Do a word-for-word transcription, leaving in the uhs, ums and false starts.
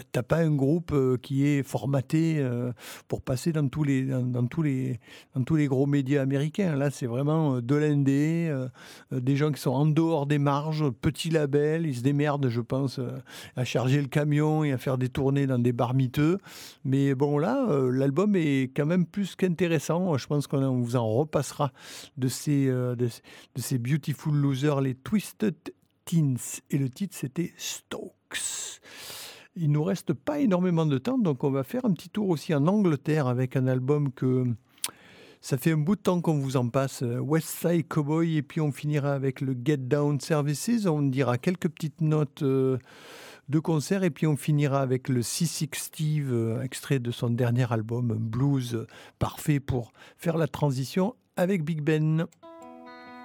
T'as pas un groupe, heu, qui est formaté, heu, pour passer dans tous les dans dans tous les dans tous les gros médias américains. Là, c'est vraiment, heu, de l'indé, heu heu, des gens qui sont en dehors des marges, petit label, ils se démerdent, je pense, heu, à charger le camion et à faire des tournées dans des bars miteux. Mais bon là, heu, l'album est quand même plus qu'intéressant. Je pense qu'on en on vous en repassera de ces, heu, de ces de ces Beautiful Losers, les Twisted Teens et le titre c'était Stokes. Il nous reste pas énormément de temps, donc on va faire un petit tour aussi en Angleterre avec un album que ça fait un bout de temps qu'on vous en passe, heu, West Side Cowboy et puis on finira avec le Get Down Services. On dira quelques petites notes, heu, de concert et puis on finira avec le C six Steve, heu, extrait de son dernier album, Blues, parfait pour faire la transition avec Big Ben.